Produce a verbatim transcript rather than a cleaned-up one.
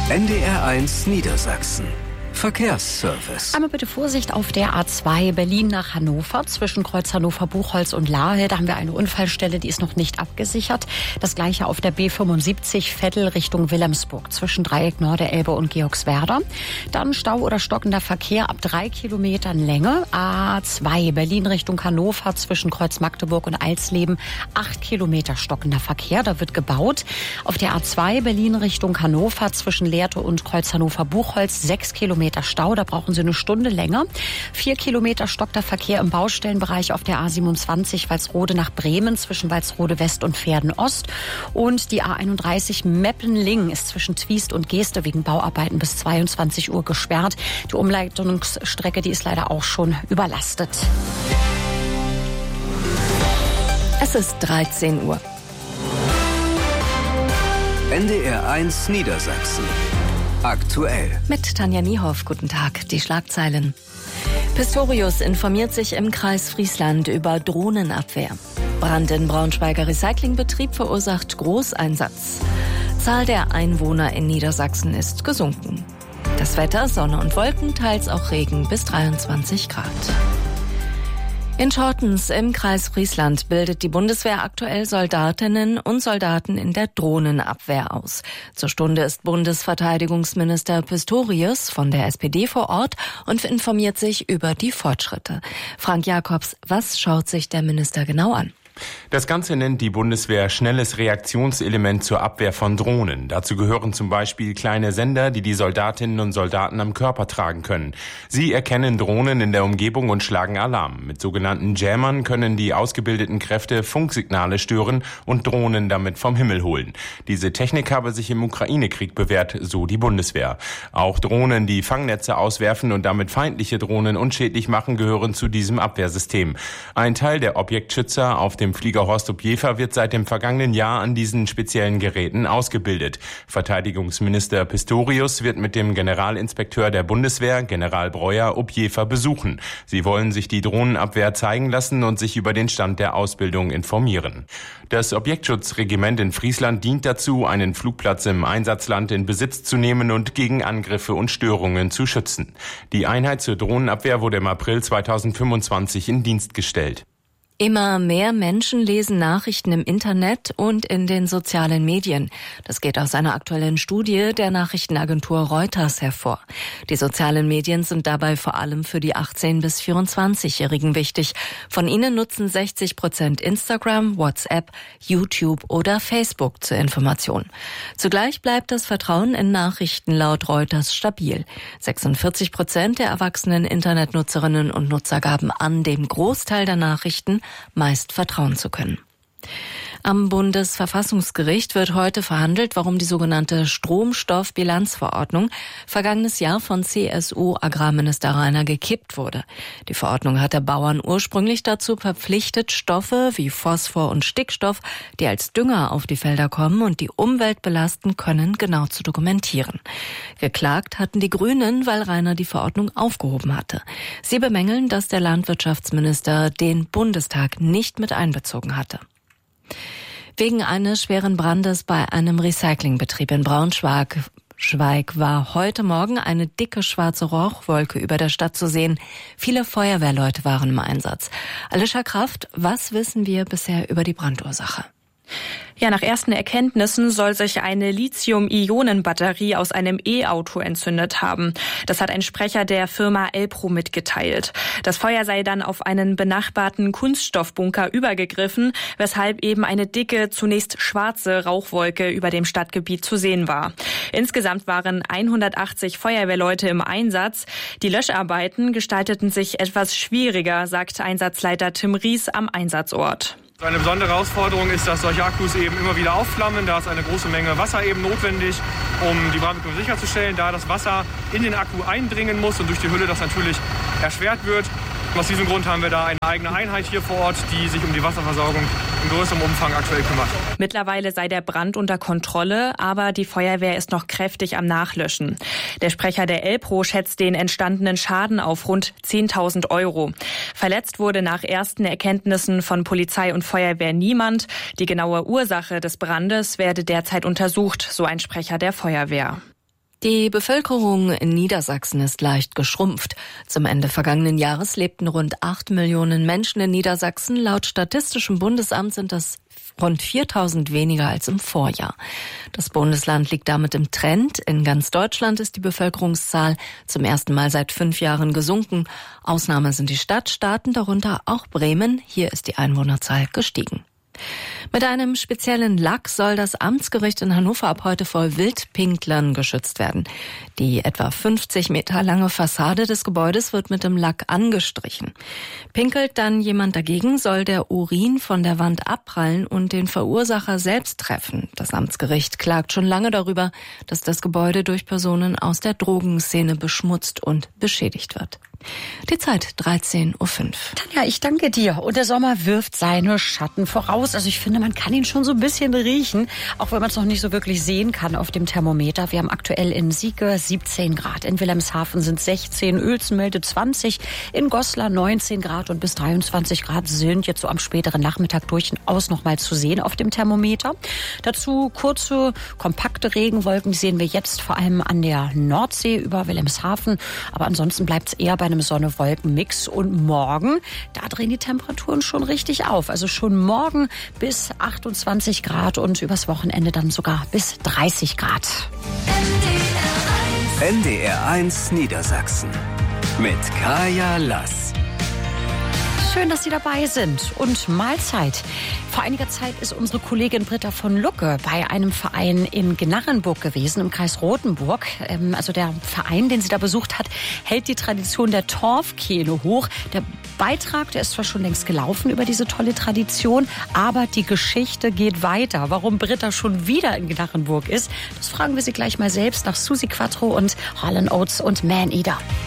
N D R eins Niedersachsen. Verkehrsservice. Einmal bitte Vorsicht auf der A zwei Berlin nach Hannover zwischen Kreuz Hannover-Buchholz und Lahe. Da haben wir eine Unfallstelle, die ist noch nicht abgesichert. Das gleiche auf der B fünfundsiebzig Veddel Richtung Wilhelmsburg zwischen Dreieck Norderelbe und Georgswerder. Dann Stau oder stockender Verkehr ab drei Kilometern Länge. A zwei Berlin Richtung Hannover zwischen Kreuz Magdeburg und Alsleben. Acht Kilometer stockender Verkehr, da wird gebaut. Auf der A zwei Berlin Richtung Hannover zwischen Lehrte und Kreuz Hannover-Buchholz. Sechs Kilometer Stau, da brauchen Sie eine Stunde länger. Vier Kilometer stockter Verkehr im Baustellenbereich auf der A siebenundzwanzig Walsrode nach Bremen zwischen Walsrode West und Verden Ost. Und die A einunddreißig Meppen-Lingen ist zwischen Twiest und Geeste wegen Bauarbeiten bis zweiundzwanzig Uhr gesperrt. Die Umleitungsstrecke, die ist leider auch schon überlastet. Es ist dreizehn Uhr. N D R eins Niedersachsen. Aktuell. Mit Tanja Niehoff, guten Tag, die Schlagzeilen. Pistorius informiert sich im Kreis Friesland über Drohnenabwehr. Brand in Braunschweiger Recyclingbetrieb verursacht Großeinsatz. Zahl der Einwohner in Niedersachsen ist gesunken. Das Wetter, Sonne und Wolken, teils auch Regen bis dreiundzwanzig Grad. In Schortens im Kreis Friesland bildet die Bundeswehr aktuell Soldatinnen und Soldaten in der Drohnenabwehr aus. Zur Stunde ist Bundesverteidigungsminister Pistorius von der S P D vor Ort und informiert sich über die Fortschritte. Frank Jakobs, was schaut sich der Minister genau an? Das Ganze nennt die Bundeswehr schnelles Reaktionselement zur Abwehr von Drohnen. Dazu gehören zum Beispiel kleine Sender, die die Soldatinnen und Soldaten am Körper tragen können. Sie erkennen Drohnen in der Umgebung und schlagen Alarm. Mit sogenannten Jammern können die ausgebildeten Kräfte Funksignale stören und Drohnen damit vom Himmel holen. Diese Technik habe sich im Ukraine-Krieg bewährt, so die Bundeswehr. Auch Drohnen, die Fangnetze auswerfen und damit feindliche Drohnen unschädlich machen, gehören zu diesem Abwehrsystem. Ein Teil der Objektschützer auf dem Flieger Horst Opjefer wird seit dem vergangenen Jahr an diesen speziellen Geräten ausgebildet. Verteidigungsminister Pistorius wird mit dem Generalinspekteur der Bundeswehr, General Breuer, Opjefer besuchen. Sie wollen sich die Drohnenabwehr zeigen lassen und sich über den Stand der Ausbildung informieren. Das Objektschutzregiment in Friesland dient dazu, einen Flugplatz im Einsatzland in Besitz zu nehmen und gegen Angriffe und Störungen zu schützen. Die Einheit zur Drohnenabwehr wurde im April zweitausendfünfundzwanzig in Dienst gestellt. Immer mehr Menschen lesen Nachrichten im Internet und in den sozialen Medien. Das geht aus einer aktuellen Studie der Nachrichtenagentur Reuters hervor. Die sozialen Medien sind dabei vor allem für die achtzehn- bis vierundzwanzigjährigen wichtig. Von ihnen nutzen sechzig Prozent Instagram, WhatsApp, YouTube oder Facebook zur Information. Zugleich bleibt das Vertrauen in Nachrichten laut Reuters stabil. sechsundvierzig Prozent der erwachsenen Internetnutzerinnen und Nutzer gaben an, dem Großteil der Nachrichten meist vertrauen zu können. Am Bundesverfassungsgericht wird heute verhandelt, warum die sogenannte Stromstoffbilanzverordnung vergangenes Jahr von C S U-Agrarminister Rainer gekippt wurde. Die Verordnung hatte Bauern ursprünglich dazu verpflichtet, Stoffe wie Phosphor und Stickstoff, die als Dünger auf die Felder kommen und die Umwelt belasten können, genau zu dokumentieren. Geklagt hatten die Grünen, weil Rainer die Verordnung aufgehoben hatte. Sie bemängeln, dass der Landwirtschaftsminister den Bundestag nicht mit einbezogen hatte. Wegen eines schweren Brandes bei einem Recyclingbetrieb in Braunschweig Schweig war heute Morgen eine dicke schwarze Rauchwolke über der Stadt zu sehen. Viele Feuerwehrleute waren im Einsatz. Alicia Kraft, was wissen wir bisher über die Brandursache? Ja, nach ersten Erkenntnissen soll sich eine Lithium-Ionen-Batterie aus einem E-Auto entzündet haben. Das hat ein Sprecher der Firma Elpro mitgeteilt. Das Feuer sei dann auf einen benachbarten Kunststoffbunker übergegriffen, weshalb eben eine dicke, zunächst schwarze Rauchwolke über dem Stadtgebiet zu sehen war. Insgesamt waren hundertachtzig Feuerwehrleute im Einsatz. Die Löscharbeiten gestalteten sich etwas schwieriger, sagt Einsatzleiter Tim Ries am Einsatzort. Eine besondere Herausforderung ist, dass solche Akkus eben immer wieder aufflammen. Da ist eine große Menge Wasser eben notwendig, um die Brandbekämpfung sicherzustellen. Da das Wasser in den Akku eindringen muss und durch die Hülle das natürlich erschwert wird. Aus diesem Grund haben wir da eine eigene Einheit hier vor Ort, die sich um die Wasserversorgung in größerem Umfang aktuell kümmert. Mittlerweile sei der Brand unter Kontrolle, aber die Feuerwehr ist noch kräftig am Nachlöschen. Der Sprecher der Elpro schätzt den entstandenen Schaden auf rund zehntausend Euro. Verletzt wurde nach ersten Erkenntnissen von Polizei und Feuerwehr niemand. Die genaue Ursache des Brandes werde derzeit untersucht, so ein Sprecher der Feuerwehr. Die Bevölkerung in Niedersachsen ist leicht geschrumpft. Zum Ende vergangenen Jahres lebten rund acht Millionen Menschen in Niedersachsen. Laut Statistischem Bundesamt sind das rund viertausend weniger als im Vorjahr. Das Bundesland liegt damit im Trend. In ganz Deutschland ist die Bevölkerungszahl zum ersten Mal seit fünf Jahren gesunken. Ausnahme sind die Stadtstaaten, darunter auch Bremen. Hier ist die Einwohnerzahl gestiegen. Mit einem speziellen Lack soll das Amtsgericht in Hannover ab heute vor Wildpinklern geschützt werden. Die etwa fünfzig Meter lange Fassade des Gebäudes wird mit dem Lack angestrichen. Pinkelt dann jemand dagegen, soll der Urin von der Wand abprallen und den Verursacher selbst treffen. Das Amtsgericht klagt schon lange darüber, dass das Gebäude durch Personen aus der Drogenszene beschmutzt und beschädigt wird. Die Zeit dreizehn Uhr fünf. Tanja, ich danke dir. Und der Sommer wirft seine Schatten voraus. Also ich finde, man kann ihn schon so ein bisschen riechen, auch wenn man es noch nicht so wirklich sehen kann auf dem Thermometer. Wir haben aktuell in Sieke siebzehn Grad, in Wilhelmshaven sind sechzehn, Uelzen meldet zwanzig, in Goslar neunzehn Grad und bis dreiundzwanzig Grad sind jetzt so am späteren Nachmittag durchaus noch mal zu sehen auf dem Thermometer. Dazu kurze, kompakte Regenwolken, die sehen wir jetzt vor allem an der Nordsee über Wilhelmshaven. Aber ansonsten bleibt es eher bei einem Sonne-Wolken-Mix. Und morgen, da drehen die Temperaturen schon richtig auf. Also schon morgen bis achtundzwanzig Grad und übers Wochenende dann sogar bis dreißig Grad. N D R eins Niedersachsen mit Kaya Lass. Schön, dass Sie dabei sind. Und Mahlzeit. Vor einiger Zeit ist unsere Kollegin Britta von Lucke bei einem Verein in Gnarrenburg gewesen, im Kreis Rothenburg. Also der Verein, den sie da besucht hat, hält die Tradition der Torfkehle hoch. Der Beitrag, der ist zwar schon längst gelaufen über diese tolle Tradition, aber die Geschichte geht weiter. Warum Britta schon wieder in Gnarrenburg ist, das fragen wir sie gleich mal selbst nach Susi Quattro und Hall and Oates und Man Eater.